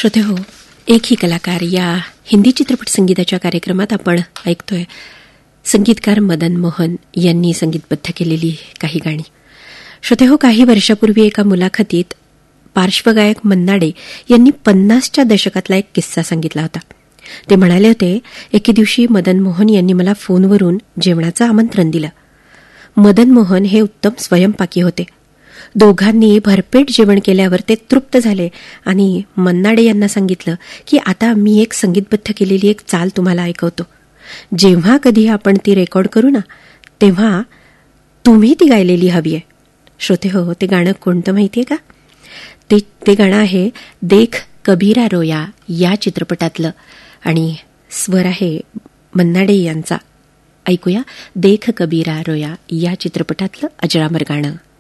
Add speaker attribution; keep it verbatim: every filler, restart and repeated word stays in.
Speaker 1: श्रोतेहो, एक ही कलाकार या हिंदी चित्रपट संगीताच्या कार्यक्रमात आपण ऐकतोय संगीतकार मदन मोहन यांनी संगीतबद्ध केलेली काही गाणी. श्रोतेहो, काही वर्षापूर्वी एका मुलाखतीत पार्श्वगायक मन्नाडे यांनी पन्नासच्या दशकातला एक किस्सा सांगितला होता. ते म्हणाले होते, एके दिवशी मदन मोहन यांनी मला फोनवरून जेवणाचं आमंत्रण दिलं. मदन मोहन हे उत्तम स्वयंपाकी होते. दोघांनी भरपेट जेवण केल्यावर ते तृप्त झाले आणि मन्नाडे यांना सांगितलं की आता मी एक संगीतबद्ध केलेली एक चाल तुम्हाला ऐकवतो. जेव्हा कधी आपण ती रेकॉर्ड करू ना, तेव्हा तुम्ही ती गायलेली हवी आहे. श्रोते हो, ते गाणं कोणतं माहितीये का? ते ते गाणं आहे देख कबीरा रोया या चित्रपटातलं आणि स्वर आहे मन्नाडे यांचा. ऐकूया देख कबीरा रोया या चित्रपटातलं अजरामर गाणं.